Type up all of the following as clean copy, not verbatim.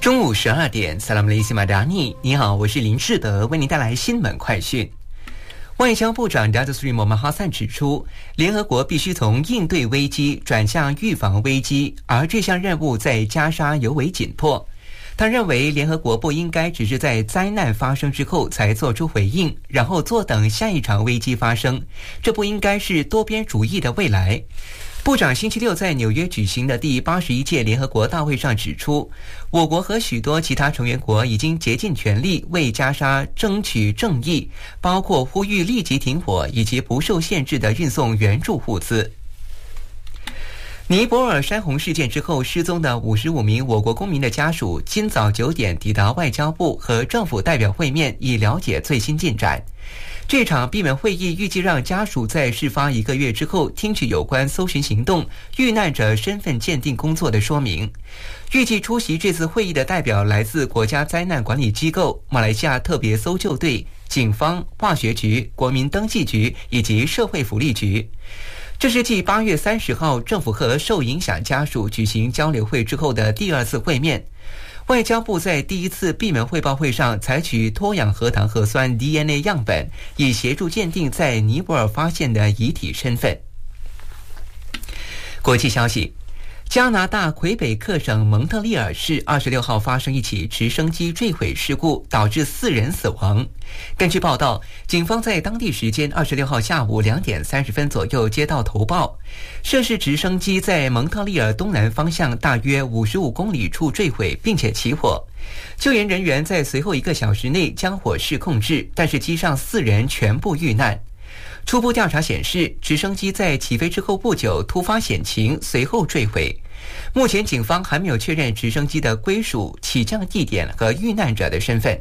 中午12点，萨拉姆雷西马达尼，你好，我是林志德，为您带来新闻快讯。外交部长达特斯里莫曼哈散指出，联合国必须从应对危机转向预防危机，而这项任务在加沙尤为紧迫。他认为，联合国不应该只是在灾难发生之后才做出回应，然后坐等下一场危机发生，这不应该是多边主义的未来。部长星期六在纽约举行的第81届联合国大会上指出，我国和许多其他成员国已经竭尽全力为加沙争取正义，包括呼吁立即停火以及不受限制地运送援助物资。尼泊尔山洪事件之后失踪的55名我国公民的家属今早9点抵达外交部和政府代表会面，以了解最新进展。这场闭门会议预计让家属在事发1个月之后听取有关搜寻行动、遇难者身份鉴定工作的说明。预计出席这次会议的代表来自国家灾难管理机构、马来西亚特别搜救队、警方、化学局、国民登记局以及社会福利局。这是继8月30号政府和受影响家属举行交流会之后的第2次会面。外交部在第1次闭门汇报会上采取脱氧核糖核酸 DNA 样本，以协助鉴定在尼泊尔发现的遗体身份。国际消息，加拿大魁北克省蒙特利尔市26号发生一起直升机坠毁事故，导致4人死亡。根据报道，警方在当地时间26号下午2点30分左右接到投报，涉事直升机在蒙特利尔东南方向大约55公里处坠毁，并且起火。救援人员在随后1个小时内将火势控制，但是机上4人全部遇难。初步调查显示，直升机在起飞之后不久突发险情，随后坠毁。目前警方还没有确认直升机的归属、起降地点和遇难者的身份。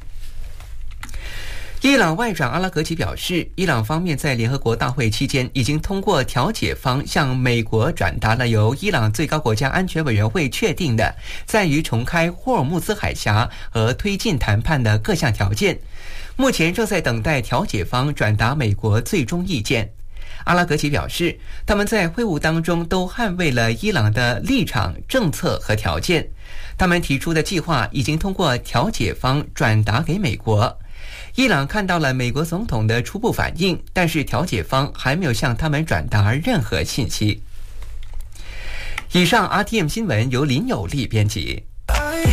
伊朗外长阿拉格齐表示，伊朗方面在联合国大会期间已经通过调解方向美国转达了由伊朗最高国家安全委员会确定的在于重开霍尔木兹海峡和推进谈判的各项条件，目前正在等待调解方转达美国最终意见。阿拉格齐表示，他们在会晤当中都捍卫了伊朗的立场、政策和条件，他们提出的计划已经通过调解方转达给美国。伊朗看到了美国总统的初步反应，但是调解方还没有向他们转达任何信息。以上 RTM 新闻由林有利编辑。